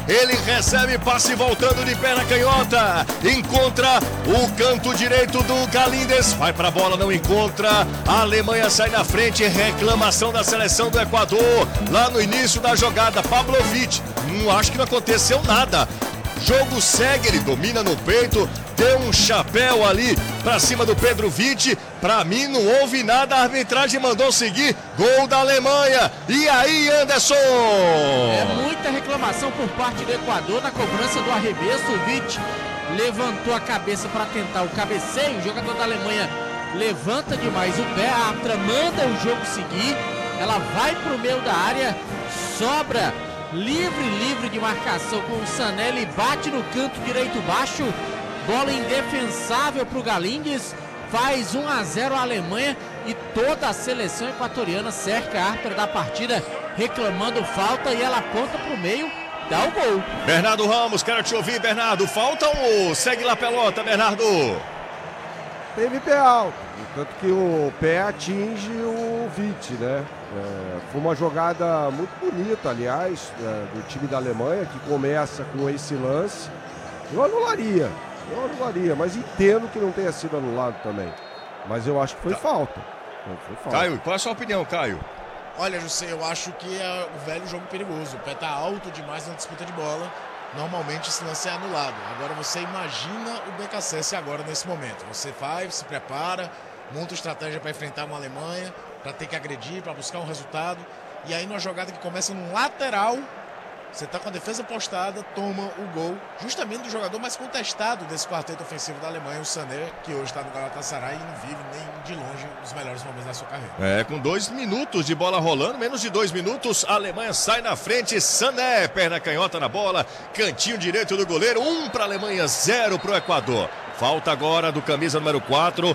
Ele recebe passe voltando de perna canhota. Encontra o canto direito do Galíndez. Vai pra bola, não encontra. A Alemanha sai na frente. Reclamação da seleção do Equador. Lá no início da jogada, Pavlovic. Acho que não aconteceu nada. Jogo segue, ele domina no peito, deu um chapéu ali pra cima do Petrovic. Pra mim não houve nada, a arbitragem mandou seguir. Gol da Alemanha. E aí, Anderson? É muita reclamação por parte do Equador na cobrança do arremesso. O Vic levantou a cabeça para tentar o cabeceio. O jogador da Alemanha levanta demais o pé. A arbitra manda o jogo seguir. Ela vai pro meio da área, sobra livre de marcação com o Sanelli, bate no canto direito baixo, bola indefensável para o Galíndez, faz 1-0 a Alemanha e toda a seleção equatoriana cerca a arbitra da partida reclamando falta e ela aponta para o meio, dá o gol. Bernardo Ramos, quero te ouvir, Bernardo, falta ou segue lá pelota, Bernardo? Teve pé alto, tanto que o pé atinge o Vic, né? Foi uma jogada muito bonita, aliás, do time da Alemanha, que começa com esse lance. Eu anularia, mas entendo que não tenha sido anulado também. Mas eu acho que foi falta. Caio, qual é a sua opinião, Caio? Olha, José, eu acho que é o velho jogo perigoso. O pé tá alto demais na disputa de bola. Normalmente esse lance é anulado. Agora você imagina o BKSS agora nesse momento. Você vai, se prepara, monta estratégia para enfrentar uma Alemanha, para ter que agredir, para buscar um resultado. E aí numa jogada que começa num lateral, você está com a defesa postada, toma o gol, justamente do jogador mais contestado desse quarteto ofensivo da Alemanha, o Sané, que hoje está no Galatasaray e não vive nem de longe os melhores momentos da sua carreira. Com 2 minutos de bola rolando, menos de 2 minutos, a Alemanha sai na frente, Sané, perna canhota na bola, cantinho direito do goleiro, 1 para a Alemanha, 0 para o Equador. Falta agora do camisa número 4,